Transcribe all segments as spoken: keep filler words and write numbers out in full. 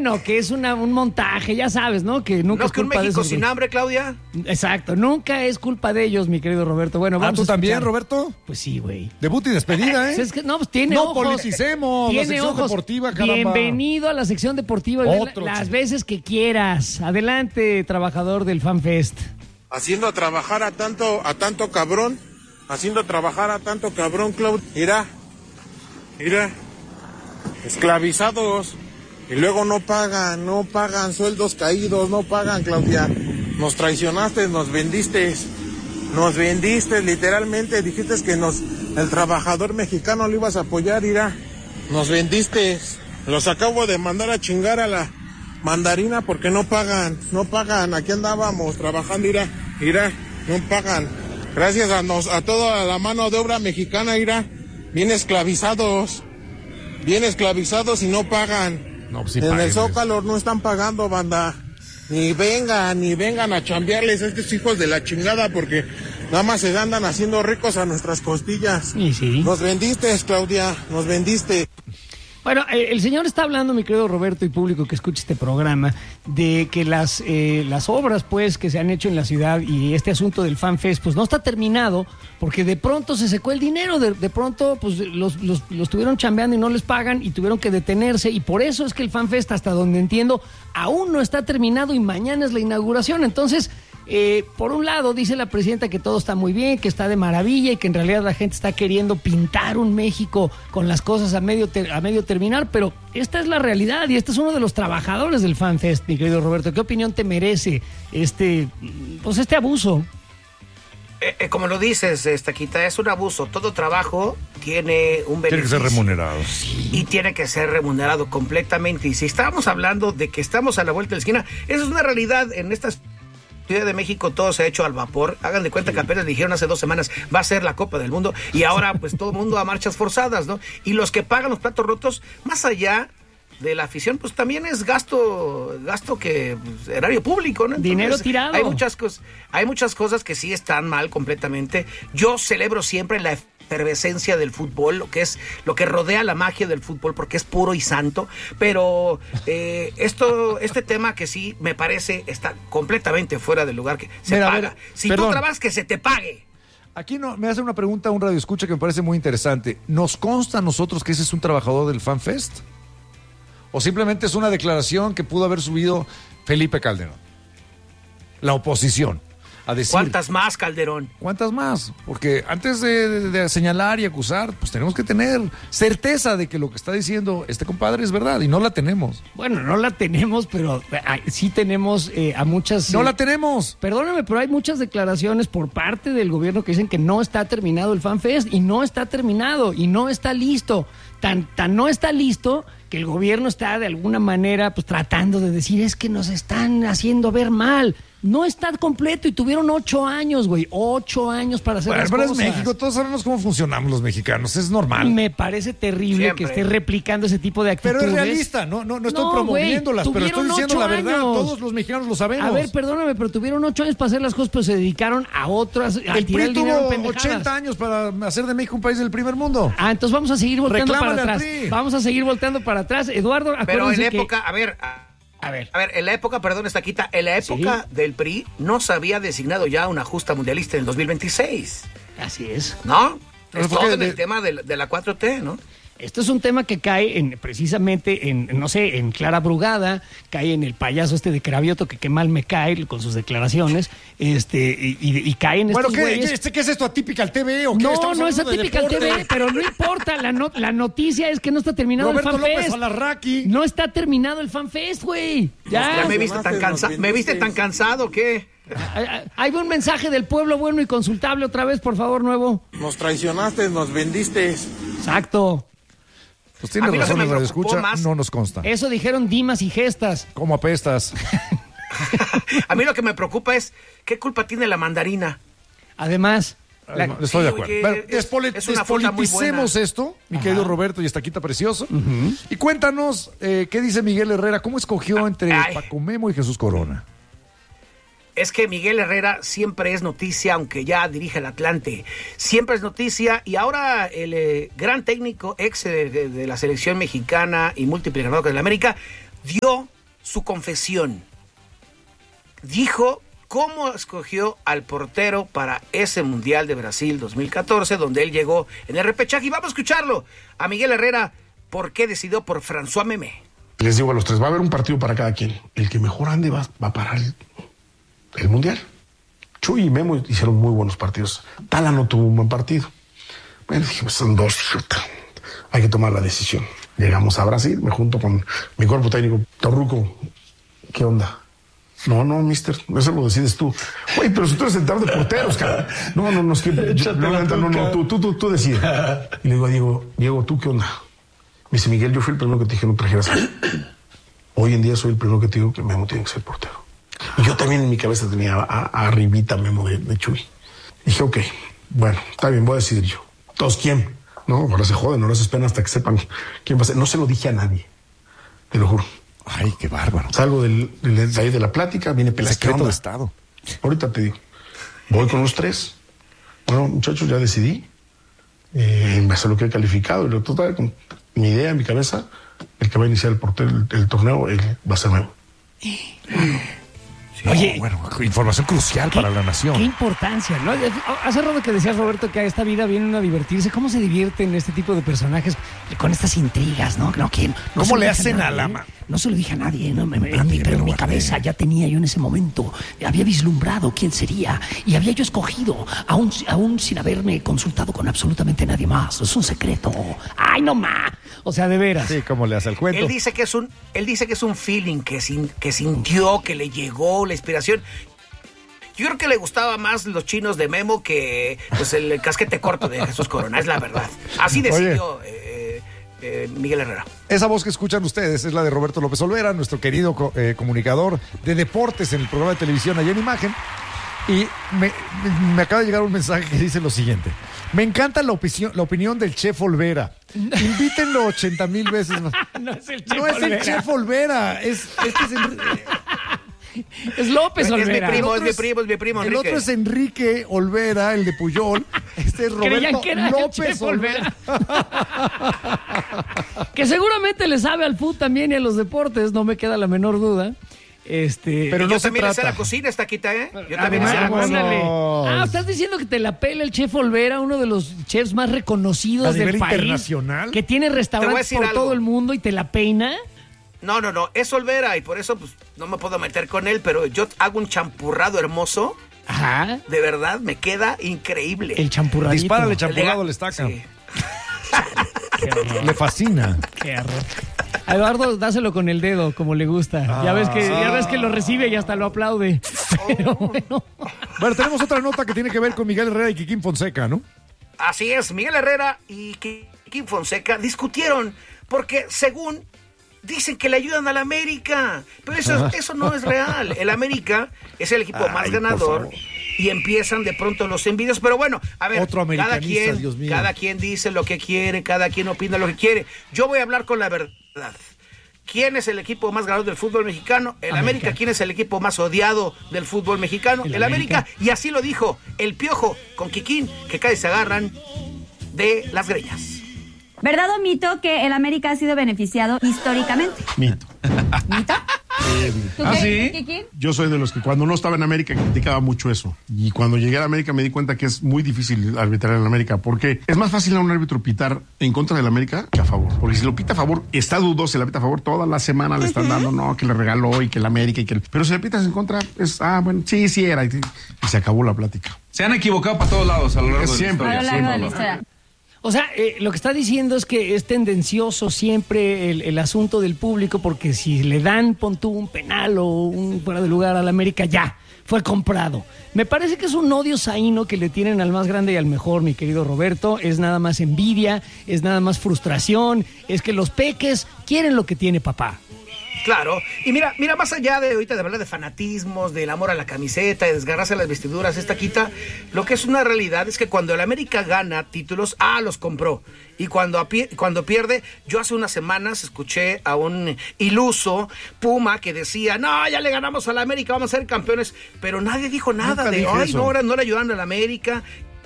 bueno, que es una, un montaje, ya sabes, ¿no? Que nunca ¿No es que un culpa México de esos, sin hambre, Claudia? Exacto, nunca es culpa de ellos, mi querido Roberto. Bueno, vamos ¿Ah, tú a también, escuchar. Roberto? Pues sí, güey. Debut y despedida, ¿eh? Es que, no, pues tiene No ojos. politicemos la Tiene sección ojos. deportiva, caramba. Bienvenido a la sección deportiva. Otro, las chico. veces que quieras. Adelante, trabajador del FanFest. Haciendo trabajar a tanto, a tanto cabrón, haciendo trabajar a tanto cabrón, Claudio. Mira, mira, esclavizados. Y luego no pagan, no pagan sueldos caídos, no pagan, Claudia. Nos traicionaste, nos vendiste, nos vendiste literalmente, dijiste que nos, el trabajador mexicano lo ibas a apoyar, mira. Nos vendiste, los acabo de mandar a chingar a la mandarina porque no pagan, no pagan, aquí andábamos trabajando, mira, mira, no pagan. Gracias a nos, a toda la mano de obra mexicana, mira, bien esclavizados, bien esclavizados y no pagan. No, pues sí en paguen, el Zócalo no están pagando, banda. Ni vengan, ni vengan a chambearles a estos hijos de la chingada porque nada más se andan haciendo ricos a nuestras costillas. Y sí. Nos vendiste, Claudia, nos vendiste. Bueno, eh, el señor está hablando, mi querido Roberto y público que escuche este programa, de que las eh, las obras pues que se han hecho en la ciudad y este asunto del FanFest pues no está terminado porque de pronto se secó el dinero, de, de pronto pues los, los, los tuvieron chambeando y no les pagan y tuvieron que detenerse y por eso es que el FanFest, hasta donde entiendo, aún no está terminado y mañana es la inauguración. Entonces, Eh, por un lado dice la presidenta que todo está muy bien, que está de maravilla y que en realidad la gente está queriendo pintar un México con las cosas a medio, ter- a medio terminar, pero esta es la realidad y este es uno de los trabajadores del FanFest, mi querido Roberto. ¿Qué opinión te merece este, pues este abuso? Eh, eh, como lo dices, Estaquita, es un abuso. Todo trabajo tiene un beneficio. Tiene que ser remunerado. Y tiene que ser remunerado completamente. Y si estábamos hablando de que estamos a la vuelta de la esquina, eso es una realidad en estas... Ciudad de México todo se ha hecho al vapor. Hagan de cuenta que apenas dijeron hace dos semanas va a ser la Copa del Mundo y ahora pues todo el mundo a marchas forzadas, ¿no? Y los que pagan los platos rotos, más allá de la afición, pues también es gasto, gasto que pues, erario público, ¿no? Entonces, dinero tirado. Hay muchas cosas, hay muchas cosas que sí están mal completamente. Yo celebro siempre la efervescencia del fútbol, lo que es lo que rodea la magia del fútbol, porque es puro y santo, pero eh, esto, este tema que sí me parece está completamente fuera del lugar, que se Mira, paga. ver, si perdón. tú trabajas, que se te pague. Aquí no, me hace una pregunta un radioescucha que me parece muy interesante. ¿Nos consta a nosotros que ese es un trabajador del FanFest? ¿O simplemente es una declaración que pudo haber subido Felipe Calderón? La oposición. A decir, ¿Cuántas más, Calderón? ¿Cuántas más? Porque antes de, de, de señalar y acusar, pues tenemos que tener certeza de que lo que está diciendo este compadre es verdad y no la tenemos. Bueno, no la tenemos, pero eh, sí tenemos eh, a muchas... ¡No eh, la tenemos! Perdóname, pero hay muchas declaraciones por parte del gobierno que dicen que no está terminado el FanFest y no está terminado y no está listo. Tan, tan no está listo que el gobierno está de alguna manera pues tratando de decir es que nos están haciendo ver mal. No está completo y tuvieron ocho años, güey. Ocho años para hacer Bueno, las pero cosas. es México, todos sabemos cómo funcionamos los mexicanos, es normal. Me parece terrible Siempre. que esté replicando ese tipo de actitudes. Pero es realista, no, no, no estoy No, promoviéndolas, güey, pero estoy tuvieron diciendo la ocho verdad. años. Todos los mexicanos lo sabemos. A ver, perdóname, pero tuvieron ocho años para hacer las cosas, pero se dedicaron a otras, a el tirar P R I el dinero en tuvo pendejadas. ochenta años para hacer de México un país del primer mundo. Ah, entonces vamos a seguir volteando Reclámale para al atrás. P R I. Vamos a seguir volteando para atrás. Eduardo, Pero en acuérdense la que... época, a ver... A... A ver. A ver, en la época, perdón, Estaquita, en la época Sí. del P R I no se había designado ya una justa mundialista en el dos mil veintiséis, Así es. ¿no? Pero Es ¿por qué todo en de- el tema de, la- de la cuatro T, ¿no? Esto es un tema que cae en precisamente en, no sé, en Clara Brugada, cae en el payaso este de Cravioto que qué mal me cae con sus declaraciones, este, y, y, y cae en Bueno, estos ¿qué, güeyes. este, ¿qué es esto? ¿Atípica al T V o qué? No, Estamos no es hablando de atípica el T deporte. V, pero no importa, la, no- la noticia es que no está terminado Roberto el FanFest. López Alarraqui. No está terminado el FanFest, güey. Ya. ¿Ya me viste tan nos cansado? ¿Me viste tan cansado qué? Ahí- Ahí va un mensaje del pueblo bueno y consultable otra vez, por favor, nuevo. Nos traicionaste, nos vendiste. Exacto. Pues tiene A mí lo que razón me el radio preocupó escucha, más- no nos consta. Eso dijeron Dimas y Gestas. ¿Cómo apestas? A mí lo que me preocupa es, ¿qué culpa tiene la mandarina? Además, la- Estoy de Sí, acuerdo. oye, Bueno, es- despoli- es una fruta muy despoliticemos buena. esto, mi querido Roberto y Estaquita Precioso. Y cuéntanos, eh, ¿qué dice Miguel Herrera? ¿Cómo escogió entre Ay. Paco Memo y Jesús Corona? Es que Miguel Herrera siempre es noticia, aunque ya dirige el Atlante. Siempre es noticia y ahora el eh, gran técnico, ex de, de- de la selección mexicana y múltiple ganador con el América, dio su confesión. Dijo cómo escogió al portero para ese Mundial de Brasil dos mil catorce, donde él llegó en el repechaje. Y vamos a escucharlo a Miguel Herrera, por qué decidió por François Memé. Les digo a los tres, va a haber un partido para cada quien. El que mejor ande va, va a parar el, el Mundial. Chuy y Memo hicieron muy buenos partidos. Tala no tuvo un buen partido. Bueno, dije, pues son dos. Hay que tomar la decisión. Llegamos a Brasil, me junto con mi cuerpo técnico. Torruco, ¿qué onda? No, no, mister, eso lo decides tú. Oye, pero si tú eres entrenador de porteros, cabrón. No, no, no, es que... Yo, no, no, no, no, tú, tú, tú, tú decides. Y le digo a Diego, Diego, ¿tú qué onda? Me dice, Miguel, yo fui el primero que te dije no trajeras. Hoy en día soy el primero que te digo que Memo tiene que ser portero. Y yo también en mi cabeza tenía a, a arribita Memo de, de Chuy. Dije, ok, bueno, está bien, voy a decidir yo. ¿Todos quién? No, ahora se joden, ahora se esperan hasta que sepan quién va a ser. No se lo dije a nadie, te lo juro. Ay, qué bárbaro. Salgo del, del, de ahí de la plática, viene Pelas. Secreto de Estado. Ahorita te digo. Voy con los tres. Bueno, muchachos, ya decidí. Eh, me hace lo que he calificado. Y lo total, con mi idea en mi cabeza, el que va a iniciar el, portero, el, el torneo él, va a ser Memo. Sí, Oye, bueno, información crucial ¿qué, para la nación. Qué importancia, ¿no? Hace rato que decías, Roberto, que a esta vida vienen a divertirse. ¿Cómo se divierten este tipo de personajes con estas intrigas, no? no, que no ¿Cómo le hacen a, a la... No se lo dije a nadie, ¿no? Me, me, en mi, pero en mi cabeza ya tenía yo en ese momento, había vislumbrado quién sería y había yo escogido, aún, aún sin haberme consultado con absolutamente nadie más. Es un secreto. ¡Ay, no más! O sea, de veras. Sí, ¿cómo le hace el cuento? Él dice que es un, él dice que es un feeling, que, sin, que sintió, que le llegó la inspiración. Yo creo que le gustaba más los chinos de Memo que pues, el casquete corto de Jesús Corona, es la verdad. Así decidió eh, eh, Miguel Herrera. Esa voz que escuchan ustedes es la de Roberto López Olvera, nuestro querido eh, comunicador de deportes en el programa de televisión Allá en Imagen. Y me, me acaba de llegar un mensaje que dice lo siguiente: me encanta la, opinión, la opinión del Chef Olvera. Invítenlo ochenta mil veces más. No es el Chef no Olvera. Es el Chef Olvera. Es, este es el, es López Olvera. Es mi primo, es mi es, primo, es mi primo, Enrique. El otro es Enrique Olvera, el de Puyol. Este es Roberto que era López Olvera. Que seguramente le sabe al fútbol también y a los deportes, no me queda la menor duda. Este, pero no yo se también trata. Le sé la cocina, esta quita, ¿eh? Yo también Además, sé la cocina. Ah, estás diciendo que te la pela el Chef Olvera, uno de los chefs más reconocidos del país. Internacional. Que tiene restaurantes por algo. todo el mundo y te la peina. No, no, no, es Olvera y por eso pues no me puedo meter con él, pero yo hago un champurrado hermoso. Ajá. De verdad, me queda increíble. El champurradito. Dispárale, champurrado, le estaca. Sí. Le fascina. Qué error. A Eduardo, dáselo con el dedo, como le gusta. Ah, ya ves que ya ves que lo recibe y hasta lo aplaude. Pero bueno. Bueno, tenemos otra nota que tiene que ver con Miguel Herrera y Kikín Fonseca, ¿no? Así es, Miguel Herrera y Kikín Fonseca discutieron porque según dicen que le ayudan al América, pero eso, eso no es real. El América es el equipo Ay, más ganador y empiezan de pronto los envidios, pero bueno, a ver, Otro cada quien, Dios mío. cada quien dice lo que quiere, cada quien opina lo que quiere. Yo voy a hablar con la verdad. ¿Quién es el equipo más ganador del fútbol mexicano? El América. América. ¿Quién es el equipo más odiado del fútbol mexicano? El, el América. América. Y así lo dijo el Piojo con Kikín, que cada vez se agarran de las greñas. ¿Verdad o mito que el América ha sido beneficiado históricamente? Mito. ¿Mito? ¿Tú ¿Ah, qué, sí? Kikín? Yo soy de los que cuando no estaba en América criticaba mucho eso. Y cuando llegué a América me di cuenta que es muy difícil arbitrar en América, porque es más fácil a un árbitro pitar en contra del América que a favor. Porque si lo pita a favor, está dudoso, si la pita a favor, toda la semana le están dando, no, que le regaló y que el América y que... El... Pero si le pitas en contra, es, ah, bueno, sí, sí era. Y, y se acabó la plática. Se han equivocado para todos lados a lo largo siempre, de la historia. A lo largo de la historia. O sea, eh, lo que está diciendo es que es tendencioso siempre el, el asunto del público, porque si le dan, pon tú, un penal o un fuera de lugar al América, ya, fue comprado. Me parece que es un odio saíno que le tienen al más grande y al mejor, mi querido Roberto. Es nada más envidia, es nada más frustración, es que los peques quieren lo que tiene papá. Claro, y mira, mira, más allá de ahorita de hablar de fanatismos, del amor a la camiseta, de desgarrarse las vestiduras, esta quita, lo que es una realidad es que cuando el América gana títulos, ah, los compró. Y cuando, cuando pierde, yo hace unas semanas escuché a un iluso Puma que decía, no, ya le ganamos a la América, vamos a ser campeones, pero nadie dijo nada Nunca de, ay, no, no le ayudaron a la América.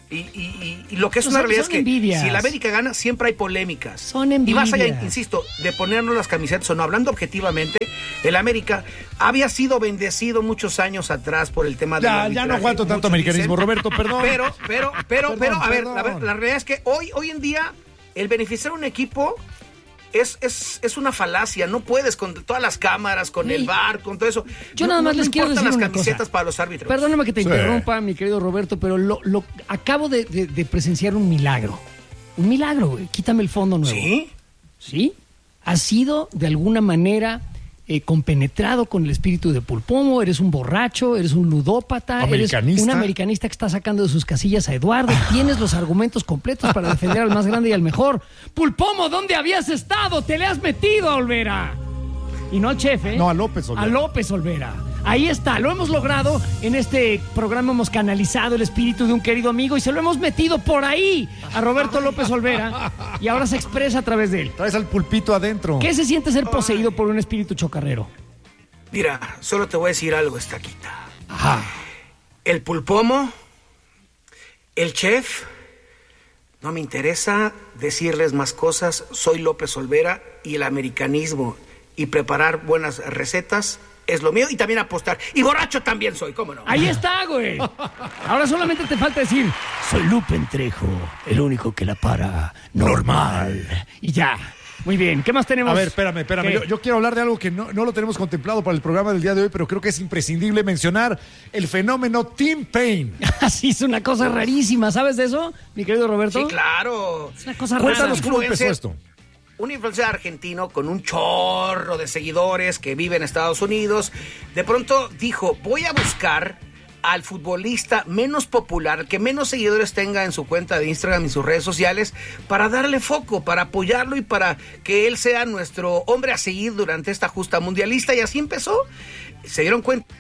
Y, y, y, y lo que es Son- una realidad es son que envidias. si la América gana, siempre hay polémicas. Son Y más allá, envidias. insisto, de ponernos las camisetas o no, hablando objetivamente, el América había sido bendecido muchos años atrás por el tema del Ya, ya arbitraje. no aguanto tanto Muchos americanismo, dicen, Roberto, perdón. Pero, pero, pero, Perdón, pero, a ver, perdón. a ver, la realidad es que hoy, hoy en día, el beneficiar a un equipo es, es, es una falacia. No puedes con todas las cámaras, con Sí. el V A R, con todo eso. Yo No- nada más no les quiero importan decir las una camisetas cosa. para los árbitros. Perdóname que te Sí. interrumpa, mi querido Roberto, pero lo, lo acabo de, de- de presenciar un milagro. Un milagro, güey. Quítame el fondo nuevo. ¿Sí? ¿Sí? Has sido de alguna manera eh, compenetrado con el espíritu de Pulpomo, eres un borracho, eres un ludópata, eres Americanista. un americanista que está sacando de sus casillas a Eduardo, tienes los argumentos completos para defender al más grande y al mejor. Pulpomo, ¿dónde habías estado? Te le has metido a Olvera. Y no al chef, ¿eh? No, a López Olvera. A López Olvera. Ahí está, lo hemos logrado. En este programa hemos canalizado el espíritu de un querido amigo y se lo hemos metido por ahí a Roberto López Olvera y ahora se expresa a través de él. Traes al pulpito adentro. ¿Qué se siente ser poseído por un espíritu chocarrero? Mira, solo te voy a decir algo, Estaquita. Ajá. El Pulpomo, el chef, no me interesa decirles más cosas. Soy López Olvera y el americanismo y preparar buenas recetas es lo mío, y también apostar. Y borracho también soy, ¿cómo no? Ahí está, güey. Ahora solamente te falta decir, soy Lupe Trejo, el único que la para normal. Y ya. Muy bien, ¿qué más tenemos? A ver, espérame, espérame. ¿Qué? Yo, yo quiero hablar de algo que no, no lo tenemos contemplado para el programa del día de hoy, pero creo que es imprescindible mencionar el fenómeno Tim Payne. Así es una cosa rarísima, ¿sabes de eso, mi querido Roberto? Sí, claro. Es una cosa Cuéntanos rara. cómo empezó influencer. esto. Un influencer argentino con un chorro de seguidores que vive en Estados Unidos, de pronto dijo, voy a buscar al futbolista menos popular, que menos seguidores tenga en su cuenta de Instagram y sus redes sociales, para darle foco, para apoyarlo y para que él sea nuestro hombre a seguir durante esta justa mundialista. Y así empezó. Se dieron cuenta.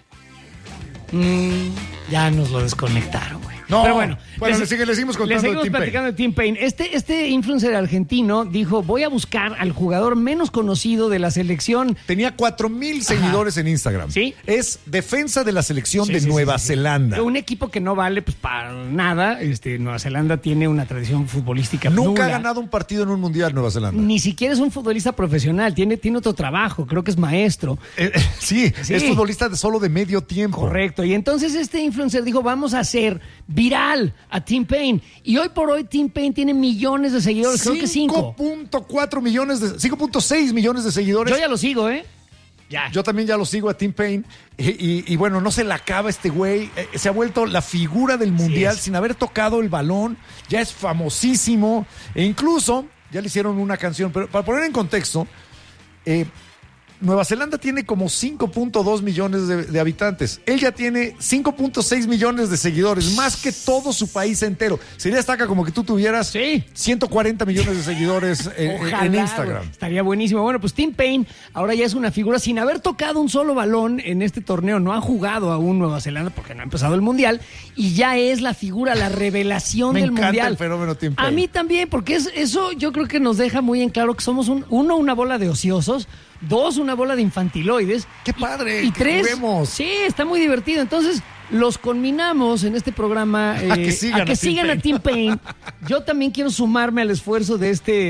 Mm, ya nos lo desconectaron, güey. No, pero bueno, bueno, les- le sigue- le seguimos contando le de seguimos Tim Payne. platicando de Tim Payne. Este, este influencer argentino dijo, voy a buscar al jugador menos conocido de la selección. Tenía cuatro mil seguidores en Instagram. Sí. Es defensa de la selección Sí, de sí, sí, Nueva sí, sí. Zelanda. Un equipo que no vale pues para nada. Este, Nueva Zelanda tiene una tradición futbolística Nunca ha nula. ganado un partido en un mundial Nueva Zelanda. Ni siquiera es un futbolista profesional, tiene, tiene otro trabajo, creo que es maestro. Eh, eh, sí, Sí. es futbolista de solo de medio tiempo. Correcto. Y entonces este influencer dijo, vamos a hacer viral a Tim Payne. Y hoy por hoy Tim Payne tiene millones de seguidores, creo que cinco. cinco punto cuatro millones de cinco punto seis millones de seguidores. Yo ya lo sigo, ¿eh? Ya. Yo también ya lo sigo a Tim Payne. Y, y- y bueno, no se la acaba este güey. Eh, se ha vuelto la figura del mundial es. sin haber tocado el balón. Ya es famosísimo. E incluso ya le hicieron una canción. Pero para poner en contexto, eh, Nueva Zelanda tiene como cinco punto dos millones de, de habitantes. Él ya tiene cinco punto seis millones de seguidores, más que todo su país entero. Sería estaca como que tú tuvieras Sí. ciento cuarenta millones de seguidores en, Ojalá, en güey. Instagram. Estaría buenísimo. Bueno, pues Tim Payne ahora ya es una figura sin haber tocado un solo balón en este torneo. No ha jugado aún Nueva Zelanda porque no ha empezado el Mundial. Y ya es la figura, la revelación Me del encanta Mundial. el fenómeno Tim A Payne. mí también, porque es, eso yo creo que nos deja muy en claro que somos, un, uno, una bola de ociosos. Dos, una bola de infantiloides. ¡Qué padre! Y, y que tres, juguemos. sí, está muy divertido. Entonces, los conminamos en este programa eh, A que sigan a Tim sigan a Payne. Tim Payne. Yo también quiero sumarme al esfuerzo de este